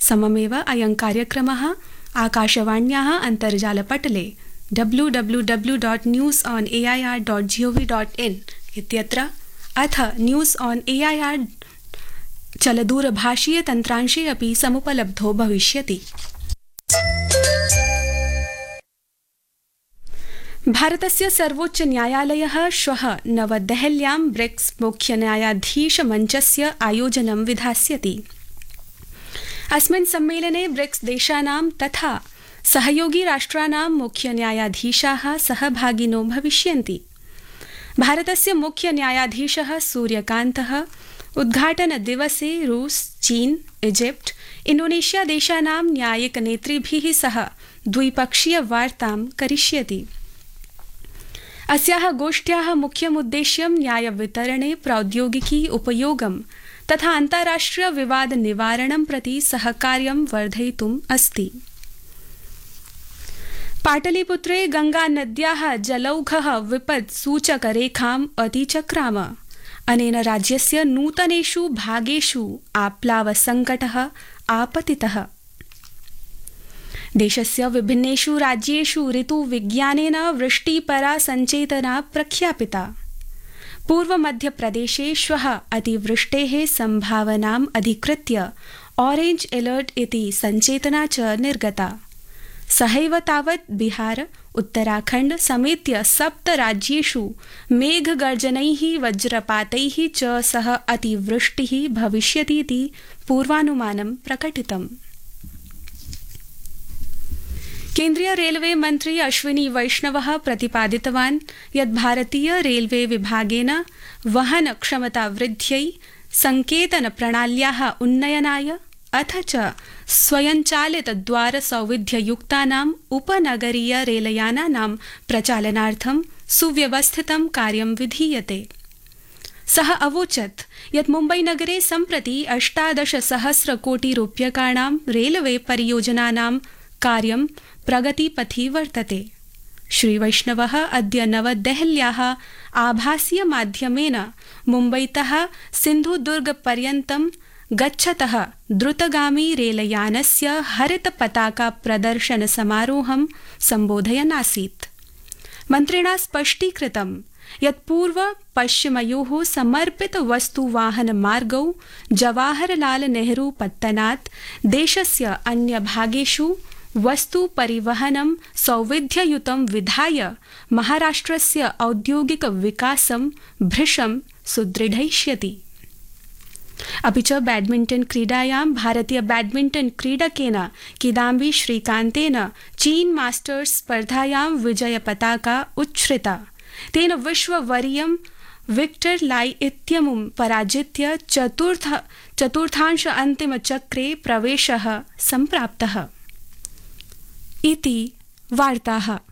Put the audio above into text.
सममेव अयं कार्यक्रमः आकाशवाण्याः अन्तर्जालपटले www.newsonair.gov.in इत्यत्र अथ न्यूस् ऑन् AIR चलदूरभाषीयतन्त्रांशे अपि समुपलब्धो भविष्यति। भारतस्य सर्वोच्च न्यायालयः श्वः नवदेहल्यां ब्रिक्स मुख्यन्यायाधीशमञ्चस्य आयोजनं विधास्यति। अस्मिन् सम्मेलने ब्रिक्स देशानां तथा सहयोगी राष्ट्राणां मुख्यन्यायाधीशाः सहभागिनो भविष्यन्ति। भारतस्य मुख्यन्यायाधीशः सूर्यकान्तः उद्घाटनदिवसे रूस, चीन, इजिप्ट, इंडोनेशिया देशानां न्यायिकनेतृभिः सह द्विपक्षीय वार्तां करिष्यति। अस्याः गोष्ठ्याः मुख्यमुद्देश्यं न्यायवितरणे प्रौद्योगिकी उपयोगं तथा अन्ताराष्ट्रिय विवाद निवारणं प्रति सहकार्यं वर्धयितुम् अस्ति। पाटलिपुत्रे गंगानद्याः जलौघः विपत्सूचकरेखाम् अतिचक्राम। अनेन राज्यस्य नूतनेषु भागेषु आप्लावसङ्कटः आपतितः। देशस्य विभिन्नेषु राज्येषु ऋतुविज्ञानेन वृष्टिपरा सञ्चेतना प्रख्यापिता। पूर्वमध्यप्रदेशे श्वः अतिवृष्टेः सम्भावनाम् अधिकृत्य ऑरेंज अलर्ट इति सञ्चेतना च निर्गता। सहैव तावत् बिहार, उत्तराखण्ड समेत्य 7 राज्येषु मेघगर्जनैः वज्रपातैः च सह अतिवृष्टिः भविष्यतीति पूर्वानुमानं प्रकटितम्। केन्द्रीय रेलवे मन्त्री अश्विनी वैष्णवः प्रतिपादितवान् यत् भारतीय रेलवे विभागेन वहन क्षमतावृद्ध्यै, संकेतन प्रणाल्याः उन्नयनाय अथ च स्वयंचालित द्वारसौविध्ययुक्तानाम् उपनगरीय रेलयानानां प्रचालनार्थं सुव्यवस्थितं कार्यं विधीयते। सः अवोचत् यत् मुम्बईनगरे सम्प्रति 18,000 कोटिरूप्यकाणां रेलवे परियोजनानां कार्यं प्रगतिपथि वर्तते। श्रीवैष्णवः अद्य नवदेहल्याः आभासीय माध्यमेन मुम्बईतः सिन्धुदुर्गपर्यन्तं गच्छतः द्रुतगामी रेलयानस्य हरित पताका प्रदर्शन समारोहं सम्बोधयन् आसीत्। मन्त्रिणा स्पष्टीकृतं यत् पूर्व पश्चिमयोः समर्पित वस्तुवाहन मार्गौ जवाहरलाल नेहरू पत्तनात् देशस्य अन्य भागेषु वस्तु परिवहनं सौविध्ययुतं विधाय महाराष्ट्रस्य औद्योगिक विकासं भृशं सुदृढयिष्यति। अपि च बैडमिण्टन क्रीडायां भारतीय बैडमिण्टन क्रीडकेन किदाम्बी श्रीकान्तेन चीन मास्टर्स स्पर्धायां विजय पताका उच्छ्रिता। तेन विश्ववरीयं विक्टर लाई इत्यमुं पराजित्य चतुर्थांश अन्तिमचक्रे प्रवेशः सम्प्राप्तः। इति वार्ताः।